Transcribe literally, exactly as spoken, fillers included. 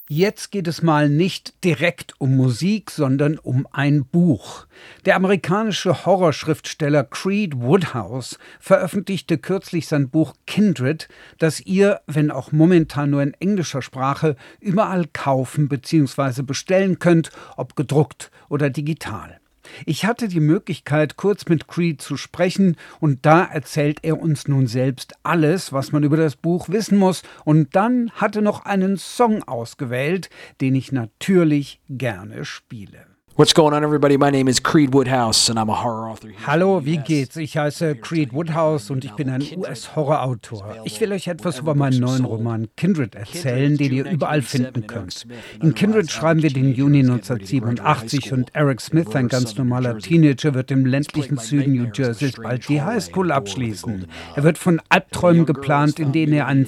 Jetzt geht es mal nicht direkt um Musik, sondern um ein Buch. Der amerikanische Horrorschriftsteller Creed Woodhouse veröffentlichte kürzlich sein Buch Kindred, das ihr, wenn auch momentan nur in englischer Sprache, überall kaufen bzw. bestellen könnt, ob gedruckt oder digital. Ich hatte die Möglichkeit, kurz mit Creed zu sprechen, und da erzählt er uns nun selbst alles, was man über das Buch wissen muss, und dann hat er noch einen Song ausgewählt, den ich natürlich gerne spiele. What's going on, everybody? My name is Creed Woodhouse and I'm a horror author here. Hallo, wie geht's? Ich heiße Creed Woodhouse und ich bin ein U S-Horrorautor. Ich will euch etwas über meinen neuen Roman Kindred erzählen, den ihr überall finden könnt. In Kindred schreiben wir den Juni neunzehnhundertsiebenundachtzig und Eric Smith, ein ganz normaler Teenager, wird im ländlichen Süden New Jerseys bald die Highschool abschließen. Er wird von Albträumen geplant, in denen er einen